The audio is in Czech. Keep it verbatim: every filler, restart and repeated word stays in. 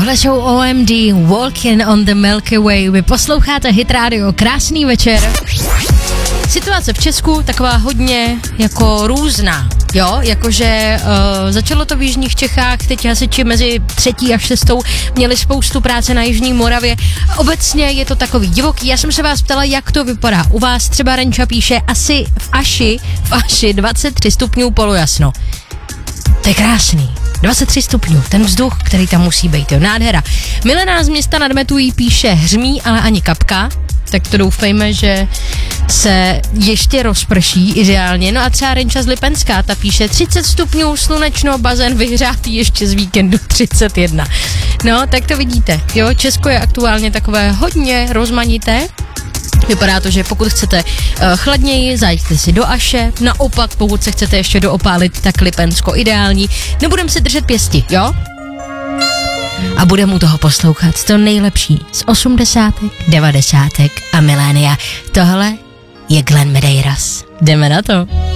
Tohle jsou O M D, Walking on the Milky Way. Vy posloucháte Hit Radio, krásný večer. Situace v Česku taková hodně jako různá, jo, jakože uh, začalo to v jižních Čechách, teď hasiči mezi třetí a šestou měli spoustu práce na jižní Moravě. Obecně je to takový divoký. Já jsem se vás ptala, jak to vypadá. U vás třeba Renča píše asi v Aši, v Aši dvacet tři stupňů polojasno. To je krásný. dvacet tři stupňů, ten vzduch, který tam musí být, jo, nádhera. Milena z města nad Metují píše hřmí, ale ani kapka, tak to doufejme, že se ještě rozprší ideálně. No a třeba Renča z Lipenská, ta píše třicet stupňů, slunečno, bazén vyhřátý ještě z víkendu třicet jedna. No, tak to vidíte, jo, Česko je aktuálně takové hodně rozmanité. Vypadá to, že pokud chcete uh, chladněji, zajďte si do Aše, naopak pokud se chcete ještě doopálit, tak Lipensko ideální. Nebudem se držet pěsti, jo? A budeme u toho poslouchat to nejlepší z osmdesátek, devadesátek a milénia. Tohle je Glenn Medeiros. Jdeme na to.